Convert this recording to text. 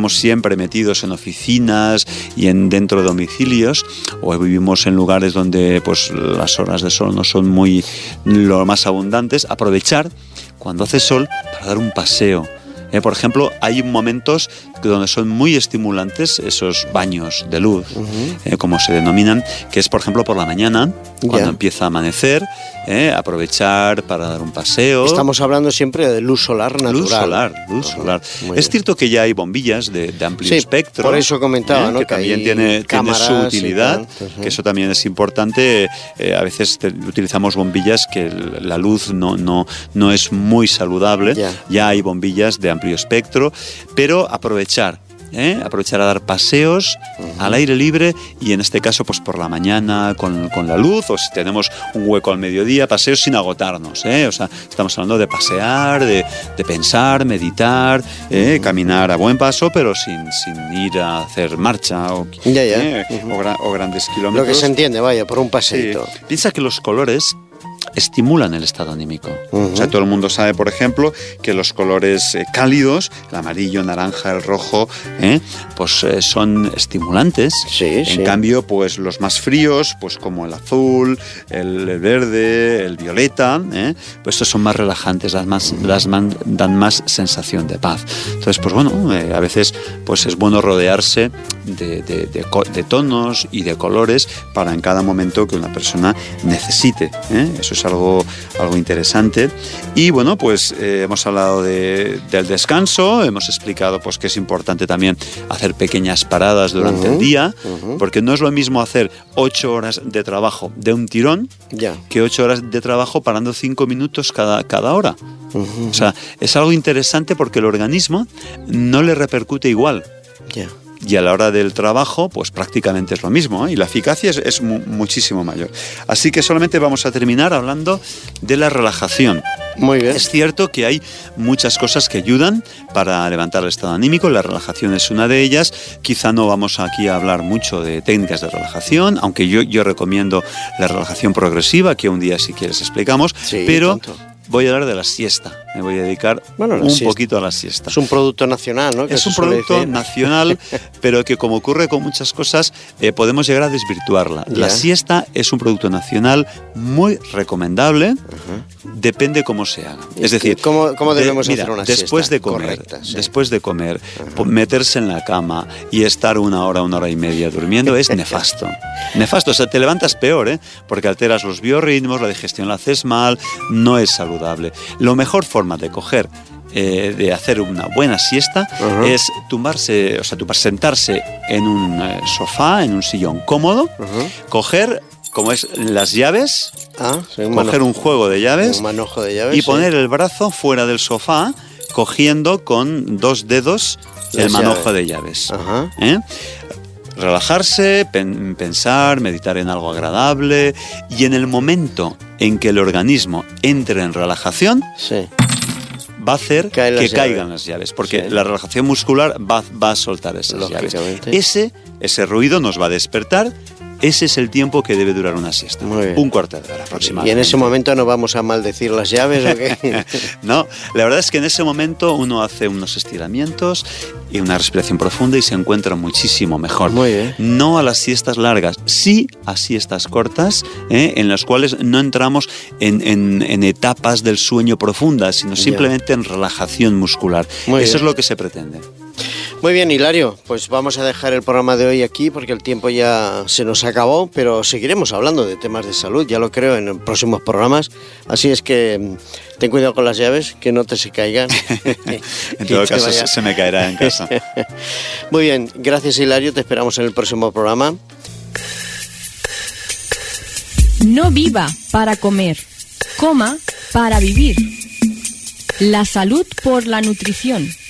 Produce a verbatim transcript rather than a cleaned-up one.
estamos siempre metidos en oficinas y en dentro de domicilios, o vivimos en lugares donde pues las horas de sol no son muy lo más abundantes, aprovechar cuando hace sol para dar un paseo. Eh, por ejemplo, hay momentos donde son muy estimulantes esos baños de luz, uh-huh. eh, como se denominan, que es, por ejemplo, por la mañana, cuando yeah. empieza a amanecer, eh, aprovechar para dar un paseo. Estamos hablando siempre de luz solar natural. Luz solar, luz uh-huh. solar. Muy es bien. Cierto que ya hay bombillas de, de amplio sí, espectro. Por eso comentaba, eh, ¿no? Que, que también tiene, tiene su utilidad, uh-huh. que eso también es importante. Eh, a veces te, utilizamos bombillas que la luz no, no, no es muy saludable. Yeah. Ya hay bombillas de amplio espectro, pero aprovechar ¿Eh? aprovechar a dar paseos uh-huh. al aire libre y en este caso pues por la mañana con, con la luz, o si tenemos un hueco al mediodía, paseos sin agotarnos, ¿eh? O sea, estamos hablando de pasear, de, de pensar, meditar, ¿eh? uh-huh. caminar a buen paso, pero sin, sin ir a hacer marcha o, ya, ya. ¿eh? uh-huh. o, gra- o grandes kilómetros. Lo que se entiende, vaya, por un paseito. Sí. Piensa que los colores estimulan el estado anímico. Uh-huh. O sea, todo el mundo sabe, por ejemplo, que los colores eh, cálidos, el amarillo, el naranja, el rojo, ¿eh? pues eh, son estimulantes. Sí, en sí. cambio, pues los más fríos, pues como el azul, el, el verde, el violeta, ¿eh? pues estos son más relajantes, dan más, las man, dan más sensación de paz. Entonces, pues bueno, eh, a veces pues es bueno rodearse de, de, de, de tonos y de colores para en cada momento que una persona necesite, ¿eh? Eso es algo, algo interesante. Y bueno, pues eh, hemos hablado de, del descanso, hemos explicado pues que es importante también hacer pequeñas paradas durante uh-huh, el día, uh-huh. porque no es lo mismo hacer ocho horas de trabajo de un tirón yeah. que ocho horas de trabajo parando cinco minutos cada, cada hora. Uh-huh. O sea, es algo interesante porque el organismo no le repercute igual. Yeah. Y a la hora del trabajo, pues prácticamente es lo mismo, ¿eh? Y la eficacia es, es mu- muchísimo mayor. Así que solamente vamos a terminar hablando de la relajación. Muy bien. Es cierto que hay muchas cosas que ayudan para levantar el estado anímico, la relajación es una de ellas. Quizá no vamos aquí a hablar mucho de técnicas de relajación, aunque yo, yo recomiendo la relajación progresiva, que un día si quieres explicamos, sí, pero... tanto. Voy a hablar de la siesta, me voy a dedicar bueno, un siesta. poquito a la siesta. Es un producto nacional, ¿no? Que es un producto decir. nacional, pero que como ocurre con muchas cosas, eh, podemos llegar a desvirtuarla. Yeah. La siesta es un producto nacional muy recomendable, uh-huh. depende cómo se haga. Es, es decir, ¿cómo, cómo debemos de, mira, hacer una después siesta? De comer, Correcta, sí. Después de comer, uh-huh. meterse en la cama y estar una hora, una hora y media durmiendo es nefasto. Nefasto, o sea, te levantas peor, ¿eh? Porque alteras los biorritmos, la digestión la haces mal, no es saludable. Lo mejor forma de coger, eh, de hacer una buena siesta, uh-huh. es tumbarse, o sea, tumbar, sentarse en un eh, sofá, en un sillón cómodo, uh-huh. coger, como es, las llaves, ah, sí, un coger manojo, un juego de llaves, un manojo de llaves y poner sí. el brazo fuera del sofá, cogiendo con dos dedos las el manojo llaves. de llaves. Uh-huh. ¿Eh? Relajarse, pen, pensar, meditar en algo agradable, y en el momento en que el organismo entre en relajación, sí. va a hacer Caen que las caigan llaves. las llaves, porque sí. la relajación muscular va, va a soltar esas llaves. Ese, ese ruido nos va a despertar. Ese es el tiempo que debe durar una siesta. Un cuarto de hora aproximadamente. ¿Y en ese momento no vamos a maldecir las llaves o qué? No, la verdad es que en ese momento uno hace unos estiramientos y una respiración profunda y se encuentra muchísimo mejor. Muy bien. No a las siestas largas, sí a siestas cortas, ¿eh? en las cuales no entramos en, en, en etapas del sueño profundas, sino simplemente yeah. en relajación muscular. Muy Eso bien. es lo que se pretende. Muy bien, Hilario, pues vamos a dejar el programa de hoy aquí porque el tiempo ya se nos acabó, pero seguiremos hablando de temas de salud, ya lo creo, en próximos programas. Así es que ten cuidado con las llaves, que no te se caigan. En todo caso, vaya... se me caerá en casa. Muy bien, gracias, Hilario, te esperamos en el próximo programa. No viva para comer, coma para vivir. La salud por la nutrición.